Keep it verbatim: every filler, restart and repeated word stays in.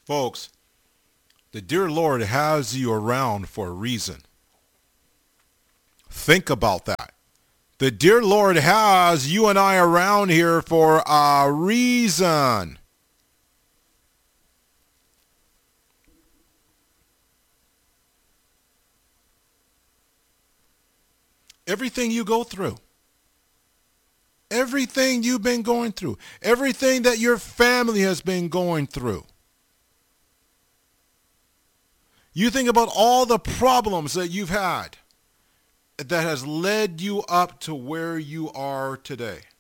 Folks, the dear Lord has you around for a reason. Think about that. The dear Lord has you and I around here for a reason. Everything you go through, everything you've been going through, everything that your family has been going through. You think about all the problems that you've had that has led you up to where you are today.